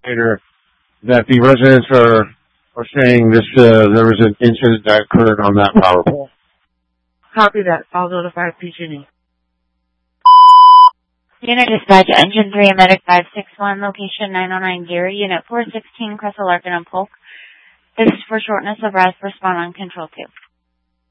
later that the residents are saying this there was an incident that occurred on that power pole. Copy that. I'll notify PG&E. Unit Dispatch, Engine 3, Medic 561, location 909 Gary, Unit 416, Crescent Larkin and Polk. This is for shortness of breath. Respond on Control 2.